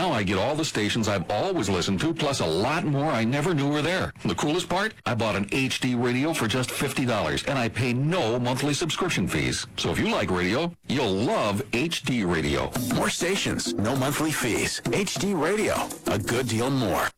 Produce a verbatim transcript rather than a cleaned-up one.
Now I get all the stations I've always listened to, plus a lot more I never knew were there. The coolest part? I bought an H D radio for just fifty dollars, and I pay no monthly subscription fees. So if you like radio, you'll love H D Radio. More stations, no monthly fees. H D Radio, a good deal more.